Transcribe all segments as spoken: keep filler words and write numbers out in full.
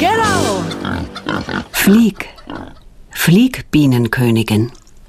Genau. Flieg, flieg, Bienenkönigin.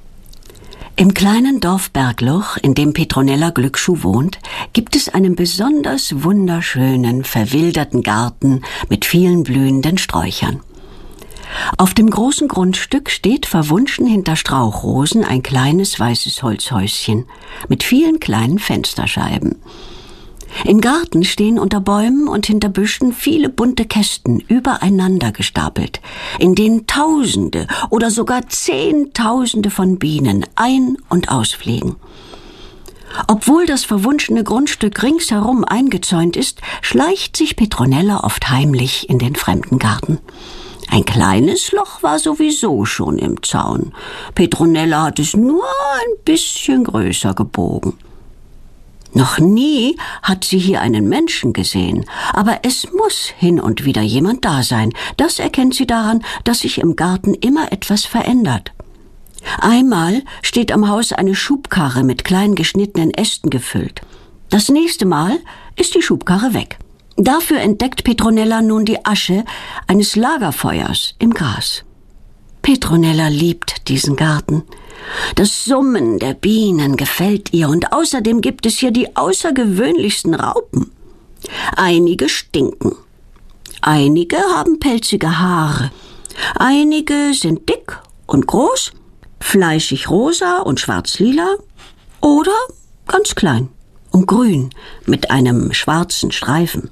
Im kleinen Dorf Bergloch, in dem Petronella Glücksschuh wohnt, gibt es einen besonders wunderschönen, verwilderten Garten mit vielen blühenden Sträuchern. Auf dem großen Grundstück steht verwunschen hinter Strauchrosen ein kleines weißes Holzhäuschen mit vielen kleinen Fensterscheiben. Im Garten stehen unter Bäumen und hinter Büschen viele bunte Kästen übereinander gestapelt, in denen Tausende oder sogar Zehntausende von Bienen ein- und ausfliegen. Obwohl das verwunschene Grundstück ringsherum eingezäunt ist, schleicht sich Petronella oft heimlich in den fremden Garten. Ein kleines Loch war sowieso schon im Zaun. Petronella hat es nur ein bisschen größer gebogen. Noch nie hat sie hier einen Menschen gesehen, aber es muss hin und wieder jemand da sein. Das erkennt sie daran, dass sich im Garten immer etwas verändert. Einmal steht am Haus eine Schubkarre mit klein geschnittenen Ästen gefüllt. Das nächste Mal ist die Schubkarre weg. Dafür entdeckt Petronella nun die Asche eines Lagerfeuers im Gras. Petronella liebt diesen Garten. Das Summen der Bienen gefällt ihr und außerdem gibt es hier die außergewöhnlichsten Raupen. Einige stinken, einige haben pelzige Haare, einige sind dick und groß, fleischig rosa und schwarz-lila oder ganz klein und grün mit einem schwarzen Streifen.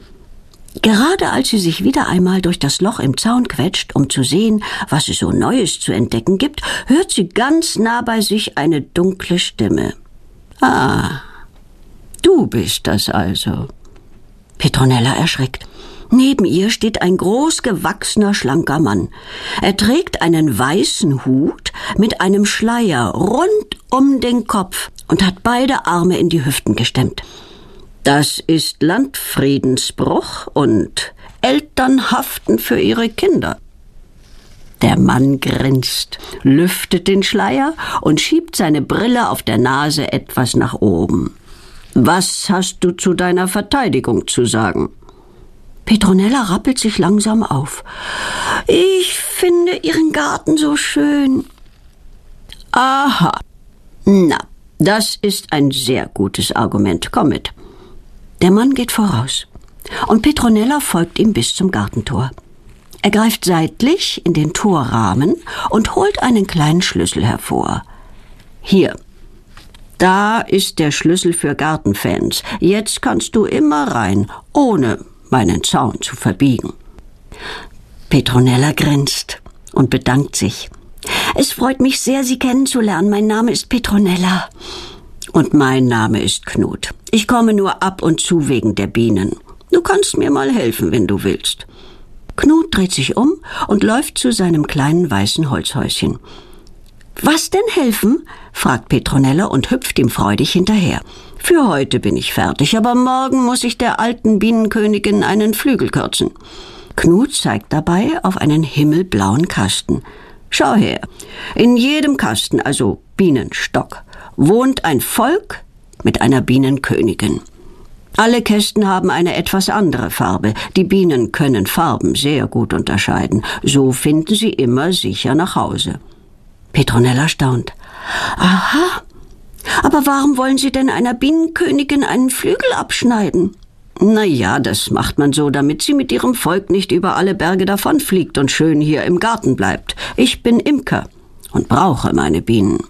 Gerade als sie sich wieder einmal durch das Loch im Zaun quetscht, um zu sehen, was es so Neues zu entdecken gibt, hört sie ganz nah bei sich eine dunkle Stimme. »Ah, du bist das also.« Petronella erschrickt. Neben ihr steht ein großgewachsener, schlanker Mann. Er trägt einen weißen Hut mit einem Schleier rund um den Kopf und hat beide Arme in die Hüften gestemmt. Das ist Landfriedensbruch und Eltern haften für ihre Kinder. Der Mann grinst, lüftet den Schleier und schiebt seine Brille auf der Nase etwas nach oben. Was hast du zu deiner Verteidigung zu sagen? Petronella rappelt sich langsam auf. Ich finde Ihren Garten so schön. Aha, na, das ist ein sehr gutes Argument. Komm mit. Der Mann geht voraus und Petronella folgt ihm bis zum Gartentor. Er greift seitlich in den Torrahmen und holt einen kleinen Schlüssel hervor. Hier, da ist der Schlüssel für Gartenfans. Jetzt kannst du immer rein, ohne meinen Zaun zu verbiegen. Petronella grinst und bedankt sich. Es freut mich sehr, Sie kennenzulernen. Mein Name ist Petronella. Und mein Name ist Knut. Ich komme nur ab und zu wegen der Bienen. Du kannst mir mal helfen, wenn du willst. Knut dreht sich um und läuft zu seinem kleinen weißen Holzhäuschen. Was denn helfen? Fragt Petronella und hüpft ihm freudig hinterher. Für heute bin ich fertig, aber morgen muss ich der alten Bienenkönigin einen Flügel kürzen. Knut zeigt dabei auf einen himmelblauen Kasten. Schau her, in jedem Kasten, also Bienenstock, wohnt ein Volk mit einer Bienenkönigin. Alle Kästen haben eine etwas andere Farbe. Die Bienen können Farben sehr gut unterscheiden. So finden sie immer sicher nach Hause. Petronella staunt. Aha, aber warum wollen Sie denn einer Bienenkönigin einen Flügel abschneiden? Na ja, das macht man so, damit sie mit ihrem Volk nicht über alle Berge davonfliegt und schön hier im Garten bleibt. Ich bin Imker und brauche meine Bienen.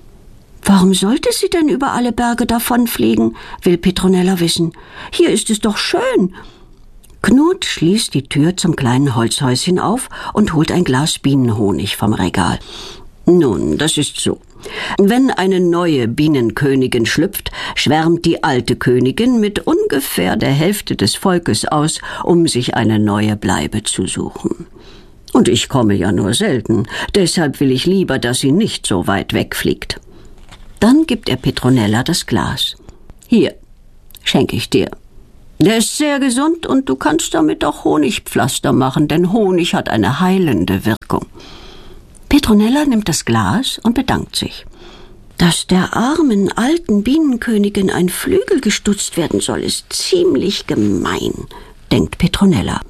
Warum sollte sie denn über alle Berge davonfliegen, will Petronella wissen. Hier ist es doch schön. Knut schließt die Tür zum kleinen Holzhäuschen auf und holt ein Glas Bienenhonig vom Regal. Nun, das ist so. Wenn eine neue Bienenkönigin schlüpft, schwärmt die alte Königin mit ungefähr der Hälfte des Volkes aus, um sich eine neue Bleibe zu suchen. Und ich komme ja nur selten, deshalb will ich lieber, dass sie nicht so weit wegfliegt. Dann gibt er Petronella das Glas. Hier, schenke ich dir. Der ist sehr gesund und du kannst damit auch Honigpflaster machen, denn Honig hat eine heilende Wirkung. Petronella nimmt das Glas und bedankt sich. Dass der armen alten Bienenkönigin ein Flügel gestutzt werden soll, ist ziemlich gemein, denkt Petronella.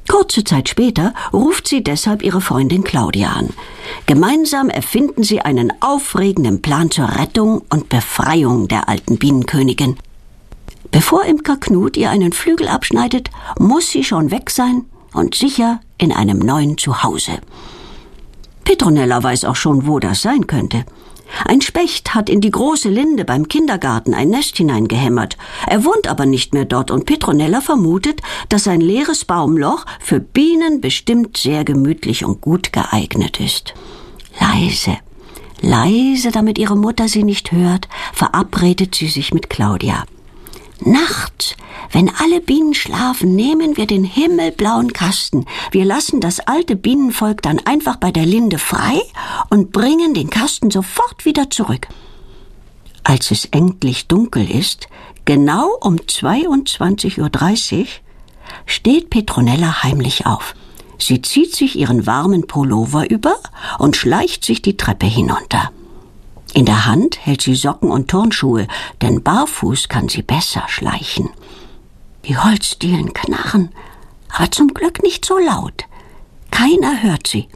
Kurze Zeit später ruft sie deshalb ihre Freundin Claudia an. Gemeinsam erfinden sie einen aufregenden Plan zur Rettung und Befreiung der alten Bienenkönigin. Bevor Imker Knut ihr einen Flügel abschneidet, muss sie schon weg sein und sicher in einem neuen Zuhause. Petronella weiß auch schon, wo das sein könnte. Ein Specht hat in die große Linde beim Kindergarten ein Nest hineingehämmert. Er wohnt aber nicht mehr dort und Petronella vermutet, dass ein leeres Baumloch für Bienen bestimmt sehr gemütlich und gut geeignet ist. Leise, leise, damit ihre Mutter sie nicht hört, verabredet sie sich mit Claudia. Nachts, wenn alle Bienen schlafen, nehmen wir den himmelblauen Kasten. Wir lassen das alte Bienenvolk dann einfach bei der Linde frei und bringen den Kasten sofort wieder zurück. Als es endlich dunkel ist, genau um zweiundzwanzig Uhr dreißig, steht Petronella heimlich auf. Sie zieht sich ihren warmen Pullover über und schleicht sich die Treppe hinunter. In der Hand hält sie Socken und Turnschuhe, denn barfuß kann sie besser schleichen. Die Holzdielen knarren, aber zum Glück nicht so laut. Keiner hört sie.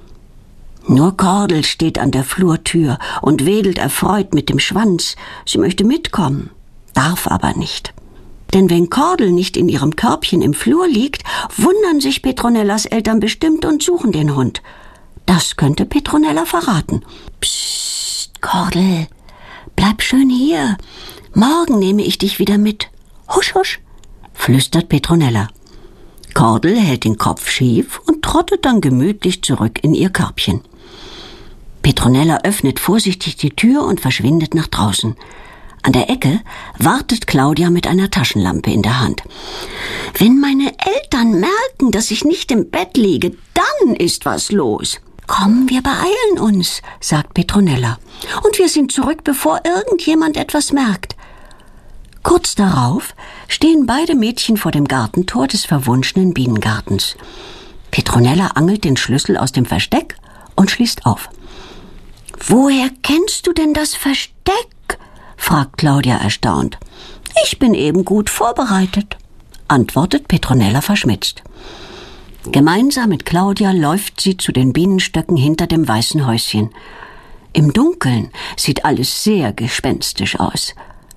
Nur Kordel steht an der Flurtür und wedelt erfreut mit dem Schwanz. Sie möchte mitkommen, darf aber nicht. Denn wenn Kordel nicht in ihrem Körbchen im Flur liegt, wundern sich Petronellas Eltern bestimmt und suchen den Hund. Das könnte Petronella verraten. Psst, Kordel, bleib schön hier. Morgen nehme ich dich wieder mit. Husch, husch, flüstert Petronella. Kordel hält den Kopf schief und trottet dann gemütlich zurück in ihr Körbchen. Petronella öffnet vorsichtig die Tür und verschwindet nach draußen. An der Ecke wartet Claudia mit einer Taschenlampe in der Hand. Wenn meine Eltern merken, dass ich nicht im Bett liege, dann ist was los. Komm, wir beeilen uns, sagt Petronella. Und wir sind zurück, bevor irgendjemand etwas merkt. Kurz darauf stehen beide Mädchen vor dem Gartentor des verwunschenen Bienengartens. Petronella angelt den Schlüssel aus dem Versteck und schließt auf. »Woher kennst du denn das Versteck?« fragt Claudia erstaunt. »Ich bin eben gut vorbereitet«, antwortet Petronella verschmitzt. Gemeinsam mit Claudia läuft sie zu den Bienenstöcken hinter dem weißen Häuschen. Im Dunkeln sieht alles sehr gespenstisch aus.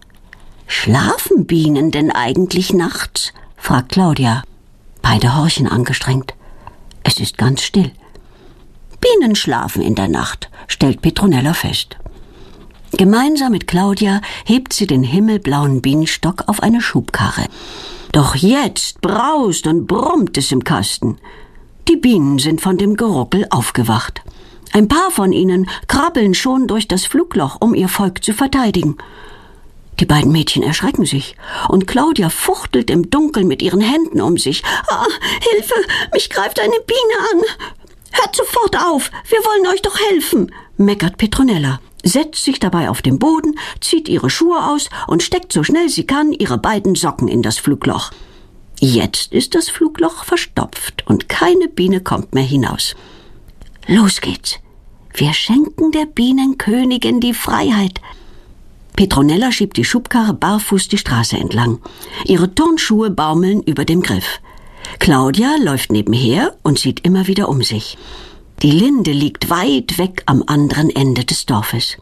»Schlafen Bienen denn eigentlich nachts?« fragt Claudia. Beide horchen angestrengt. Es ist ganz still. »Bienen schlafen in der Nacht«, stellt Petronella fest. Gemeinsam mit Claudia hebt sie den himmelblauen Bienenstock auf eine Schubkarre. Doch jetzt braust und brummt es im Kasten. Die Bienen sind von dem Geruckel aufgewacht. Ein paar von ihnen krabbeln schon durch das Flugloch, um ihr Volk zu verteidigen. Die beiden Mädchen erschrecken sich, und Claudia fuchtelt im Dunkeln mit ihren Händen um sich. »Ah, Hilfe, mich greift eine Biene an! Hört sofort auf, wir wollen euch doch helfen«, meckert Petronella, setzt sich dabei auf den Boden, zieht ihre Schuhe aus und steckt so schnell sie kann ihre beiden Socken in das Flugloch. Jetzt ist das Flugloch verstopft und keine Biene kommt mehr hinaus. Los geht's. Wir schenken der Bienenkönigin die Freiheit. Petronella schiebt die Schubkarre barfuß die Straße entlang. Ihre Turnschuhe baumeln über dem Griff. Claudia läuft nebenher und sieht immer wieder um sich. Die Linde liegt weit weg am anderen Ende des Dorfes.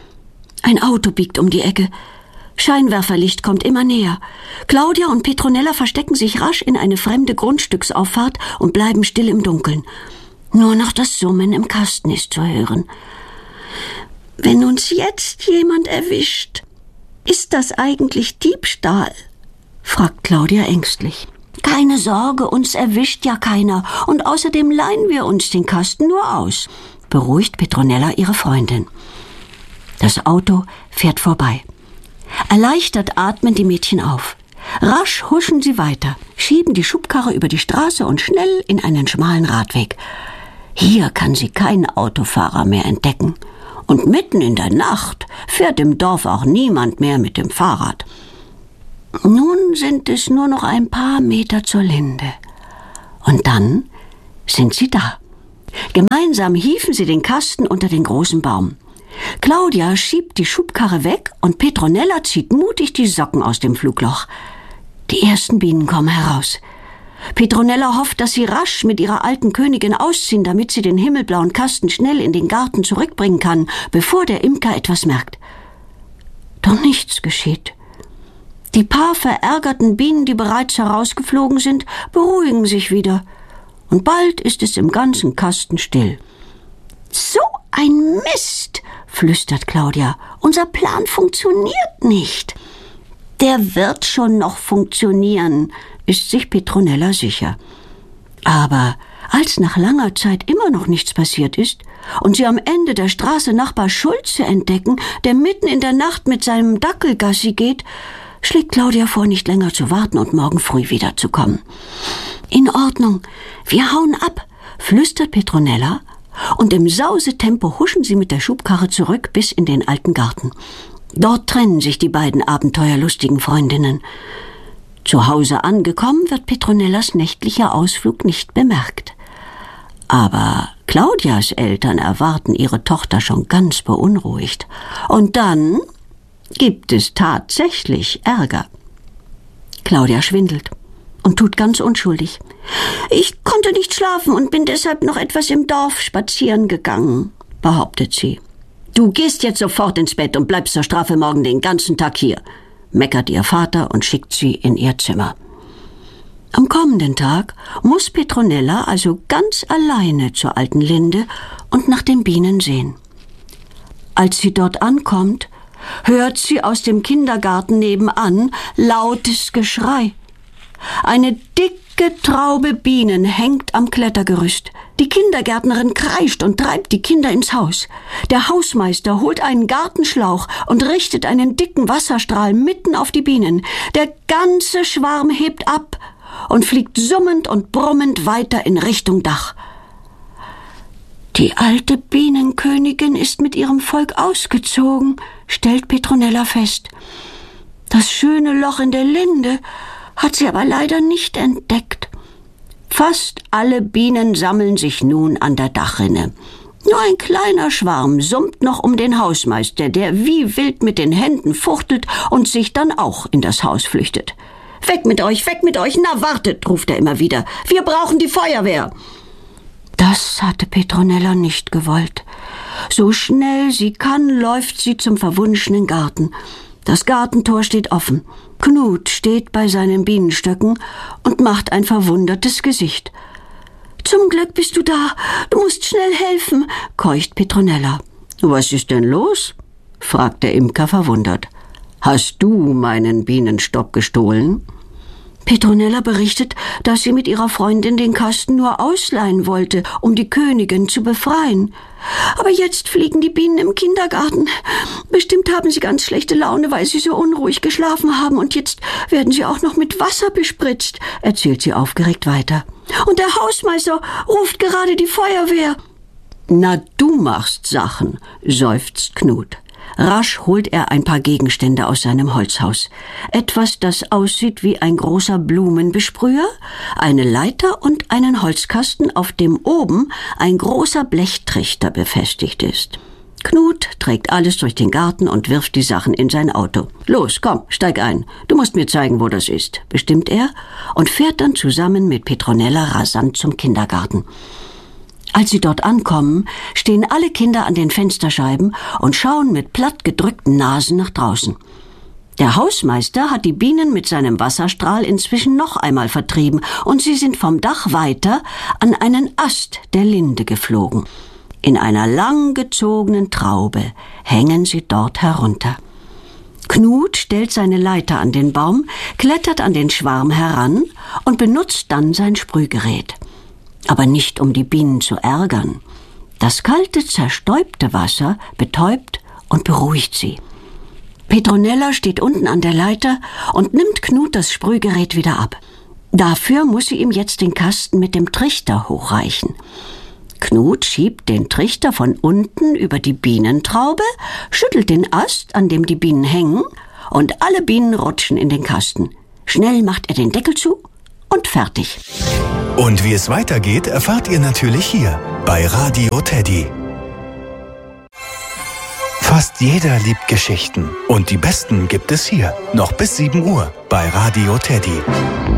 Ein Auto biegt um die Ecke. Scheinwerferlicht kommt immer näher. Claudia und Petronella verstecken sich rasch in eine fremde Grundstücksauffahrt und bleiben still im Dunkeln. Nur noch das Summen im Kasten ist zu hören. Wenn uns jetzt jemand erwischt, ist das eigentlich Diebstahl? Fragt Claudia ängstlich. Keine Sorge, uns erwischt ja keiner und außerdem leihen wir uns den Kasten nur aus, beruhigt Petronella ihre Freundin. Das Auto fährt vorbei. Erleichtert atmen die Mädchen auf. Rasch huschen sie weiter, schieben die Schubkarre über die Straße und schnell in einen schmalen Radweg. Hier kann sie kein Autofahrer mehr entdecken. Und mitten in der Nacht fährt im Dorf auch niemand mehr mit dem Fahrrad. Nun sind es nur noch ein paar Meter zur Linde. Und dann sind sie da. Gemeinsam hieven sie den Kasten unter den großen Baum. Claudia schiebt die Schubkarre weg und Petronella zieht mutig die Socken aus dem Flugloch. Die ersten Bienen kommen heraus. Petronella hofft, dass sie rasch mit ihrer alten Königin ausziehen, damit sie den himmelblauen Kasten schnell in den Garten zurückbringen kann, bevor der Imker etwas merkt. Doch nichts geschieht. Die paar verärgerten Bienen, die bereits herausgeflogen sind, beruhigen sich wieder. Und bald ist es im ganzen Kasten still. »So ein Mist«, flüstert Claudia. »Unser Plan funktioniert nicht.« »Der wird schon noch funktionieren«, ist sich Petronella sicher. Aber als nach langer Zeit immer noch nichts passiert ist und sie am Ende der Straße Nachbar Schulze entdecken, der mitten in der Nacht mit seinem Dackel Gassi geht, schlägt Claudia vor, nicht länger zu warten und morgen früh wiederzukommen. »In Ordnung, wir hauen ab«, flüstert Petronella, und im Sausetempo huschen sie mit der Schubkarre zurück bis in den alten Garten. Dort trennen sich die beiden abenteuerlustigen Freundinnen. Zu Hause angekommen, wird Petronellas nächtlicher Ausflug nicht bemerkt. Aber Claudias Eltern erwarten ihre Tochter schon ganz beunruhigt. Und dann gibt es tatsächlich Ärger. Claudia schwindelt und tut ganz unschuldig. »Ich konnte nicht schlafen und bin deshalb noch etwas im Dorf spazieren gegangen«, behauptet sie. »Du gehst jetzt sofort ins Bett und bleibst zur Strafe morgen den ganzen Tag hier«, meckert ihr Vater und schickt sie in ihr Zimmer. Am kommenden Tag muss Petronella also ganz alleine zur alten Linde und nach den Bienen sehen. Als sie dort ankommt, hört sie aus dem Kindergarten nebenan lautes Geschrei. Eine dicke Traube Bienen hängt am Klettergerüst. Die Kindergärtnerin kreischt und treibt die Kinder ins Haus. Der Hausmeister holt einen Gartenschlauch und richtet einen dicken Wasserstrahl mitten auf die Bienen. Der ganze Schwarm hebt ab und fliegt summend und brummend weiter in Richtung Dach. Die alte Bienenkönigin ist mit ihrem Volk ausgezogen, stellt Petronella fest. Das schöne Loch in der Linde hat sie aber leider nicht entdeckt. Fast alle Bienen sammeln sich nun an der Dachrinne. Nur ein kleiner Schwarm summt noch um den Hausmeister, der wie wild mit den Händen fuchtelt und sich dann auch in das Haus flüchtet. »Weg mit euch, weg mit euch, na wartet«, ruft er immer wieder. »Wir brauchen die Feuerwehr.« Das hatte Petronella nicht gewollt. So schnell sie kann, läuft sie zum verwunschenen Garten. Das Gartentor steht offen. Knut steht bei seinen Bienenstöcken und macht ein verwundertes Gesicht. »Zum Glück bist du da. Du musst schnell helfen«, keucht Petronella. »Was ist denn los?«, fragt der Imker verwundert. »Hast du meinen Bienenstock gestohlen?« Petronella berichtet, dass sie mit ihrer Freundin den Kasten nur ausleihen wollte, um die Königin zu befreien. »Aber jetzt fliegen die Bienen im Kindergarten. Bestimmt haben sie ganz schlechte Laune, weil sie so unruhig geschlafen haben, und jetzt werden sie auch noch mit Wasser bespritzt«, erzählt sie aufgeregt weiter. »Und der Hausmeister ruft gerade die Feuerwehr.« »Na, du machst Sachen«, seufzt Knut. Rasch holt er ein paar Gegenstände aus seinem Holzhaus. Etwas, das aussieht wie ein großer Blumenbesprüher, eine Leiter und einen Holzkasten, auf dem oben ein großer Blechtrichter befestigt ist. Knut trägt alles durch den Garten und wirft die Sachen in sein Auto. »Los, komm, steig ein. Du musst mir zeigen, wo das ist«, bestimmt er und fährt dann zusammen mit Petronella rasant zum Kindergarten. Als sie dort ankommen, stehen alle Kinder an den Fensterscheiben und schauen mit platt gedrückten Nasen nach draußen. Der Hausmeister hat die Bienen mit seinem Wasserstrahl inzwischen noch einmal vertrieben und sie sind vom Dach weiter an einen Ast der Linde geflogen. In einer langgezogenen Traube hängen sie dort herunter. Knut stellt seine Leiter an den Baum, klettert an den Schwarm heran und benutzt dann sein Sprühgerät. Aber nicht, um die Bienen zu ärgern. Das kalte, zerstäubte Wasser betäubt und beruhigt sie. Petronella steht unten an der Leiter und nimmt Knut das Sprühgerät wieder ab. Dafür muss sie ihm jetzt den Kasten mit dem Trichter hochreichen. Knut schiebt den Trichter von unten über die Bienentraube, schüttelt den Ast, an dem die Bienen hängen, und alle Bienen rutschen in den Kasten. Schnell macht er den Deckel zu und fertig. Und wie es weitergeht, erfahrt ihr natürlich hier bei Radio Teddy. Fast jeder liebt Geschichten und die besten gibt es hier, noch bis sieben Uhr bei Radio Teddy.